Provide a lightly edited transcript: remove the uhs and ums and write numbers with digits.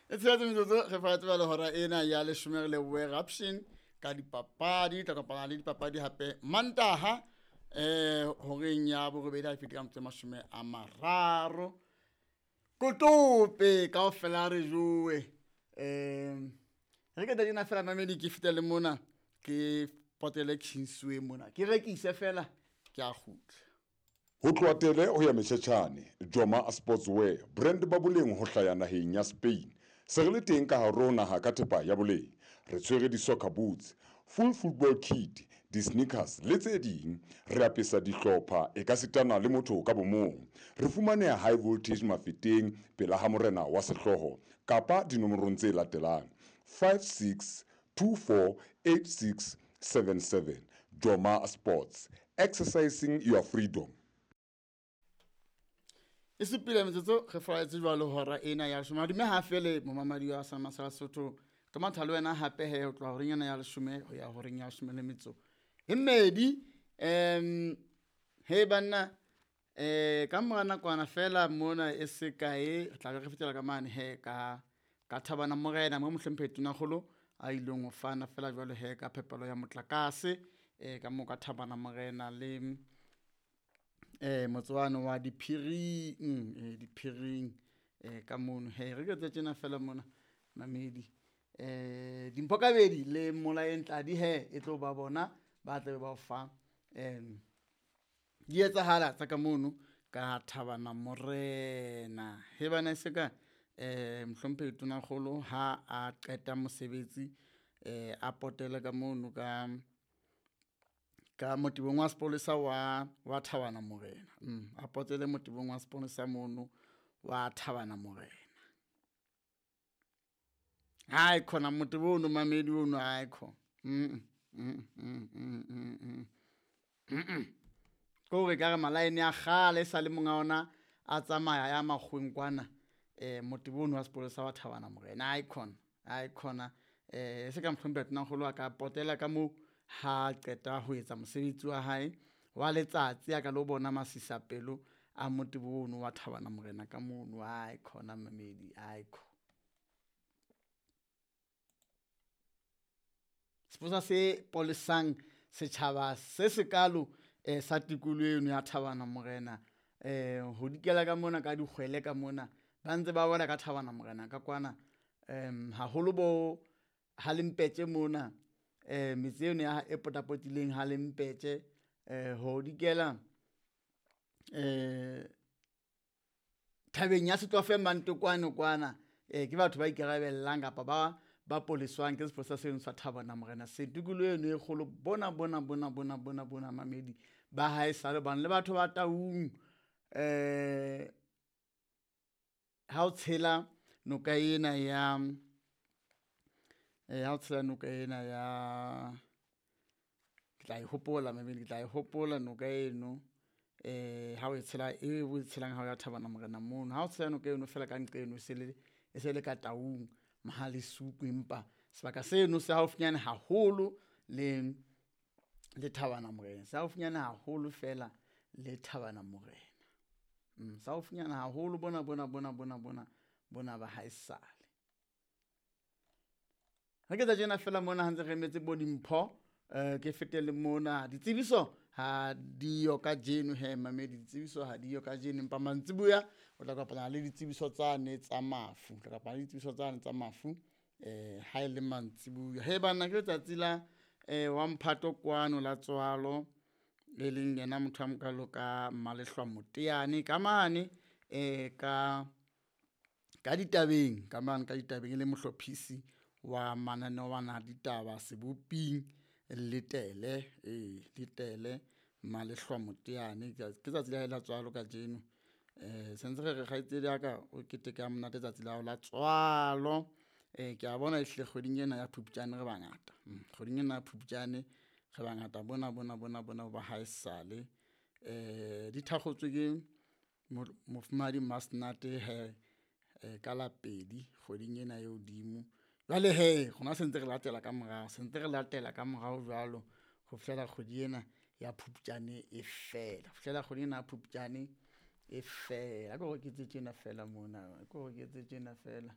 It's not me to refer to the horror in a yellow shimmer way raption, Kadi Papadi, Takapali, Papadi happy Mantaha, Horinya, Bobeda, if it comes to Mashme Amararo. Kotope, Kaufelari Joue. Regarde une affaire à ma qui fait le mona, qui porte l'élection sous mona, qui réquise ce fait là, qui a route. Ho tloha tele ho ya Mechetjhane, Joma Sportswear, brand ba boleng ho hlaya naheng ya Spain. Se re le teng ka haro naha ka thepa ya boleng. Re tshwere di-soccer boots, full football kit, di-sneakers le tse ding. Re apesa dihlopha e ka sitana le motho ka bomong. Re fumaneha high voltage mafeteng pela ha morena wa sehloho kapa dinomorong tse latelang 56 24 86 77. Joma Sports, exercising your freedom. E sepile metsotso re faetse jwalo hora ena ya leshome dume ha fele mo mamadi wa sama sa Lesotho ka mathalo wena hape he ho tloha horeng ena ya leshome ho ya horeng ya leshome le metso e mmedi he banna ka mora nakwana fela mona e se kae re tla re fetela ka mane he ka Thabana Morena mo mohlomphe Tunakgolo a ileng ho fana fela jwalo he ka phepelo ya motlakase ka mo ka Thabana Morena le motswano wa diphiring ka mono he re ke tsena fela mona mamedi dimpho ka bedi le mola entla di he e tlo ba bona ba tle ba fa di etsahala tsa ka mono ka Thabana Morena he bana se ka mohlomphe Tunakgolo ha a qeta mosebetsi a potele ka mono ka motibong wa sepolesa wa Thabana Morena a potele motibong wa sepolesa mono wa Thabana Morena hayi khona motibono mamedi ono ayikho ko re ka re malaene a gale sa le monga ona a tsamaya ya magweng kwana motibono wa sepolesa wa Thabana Morena ayikho se ka mhlombe Tunakgolo a ka potela ka mo ha qeta ho etsa mosebetsi wa hae wa letsatsi a ka lo bona masisapelo a motibono wa Thabana Morena ka mono ayikho mamedi ayikho seposa se polisang setjhaba se sekalo sa tikolo eno ya Thabana Morena ho dikela ka mona ka dikgwele ka mona ba ntse ba bona ka Thabana Morena ka kwana haholo bo ha lempetje mona metse eno ya e potapotileng ha lempetje ho dikela thabeng ya Setlofe Mantokwane kwana ke batho ba ikarabellang kapa ba poliswang ke seposa seno sa Thabana Morena se tikolo eno e kgolo bona mamedi ba hae sa le bana le batho ba Taung ha o tshela noka ena ya ke tla e hopola mamedi ke tla e hopola noka eno ha o tshela e o tshelang ha ya Thabana Morena mono ha o tshela noka eno fela ka nqe eno e se le ka Taung mahale suku empa sebaka seno se haufinyane haholo le Thabana Morena se haufinyane haholo fela le Thabana Morena se haufinyane haholo bona ba haesale ha ke tla jena fela mona ha ntse re metse bo dimpho ke fetele mona ditsebiso ha di yo ka jeno he mamedi ditsebiso ha di yo ka jeno empa mantsibuya o tla kopana le ditsebiso tsane tsa mafu ha ile mantsibuya he bana ke tsatsi la wa Mphato kwano la tswalo le leng yena motho a mokalo ka Malehlwa Moteane ka mane ka ditabeng le mohlophisi wa mananeo wa ditaba seboping letele Malehlwa Moteane ke tsatsi la tswalo ka jeno sentse re gaitsedi aka o keteka mona tsatsi la tswalo ke a bona ehle kgoding ena ya Phupjane re bangata kgoding ena ya Phupjane re bangata bona ba haesale di thakgotswe ke mofumadi Masnate he ka la pedi kgoding ena e hodimo jwale he rona sentse re latela ka morao jwalo ho fela kgodi ena ya Phupjane e fela go ke tse tjena fela mona go ke tse tjena fela